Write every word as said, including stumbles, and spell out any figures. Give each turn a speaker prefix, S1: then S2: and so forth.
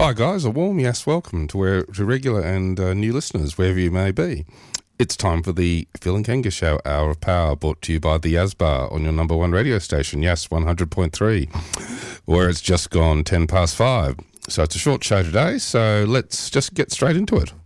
S1: Hi guys, a warm yes welcome to, where, to regular and uh, new listeners, wherever you may be. It's time for the Phil and Kenga Show, Hour of Power, brought to you by the Yazbar on your number one radio station, Yas one hundred point three, where it's just gone ten past five. So it's a short show today, so let's just get straight into it.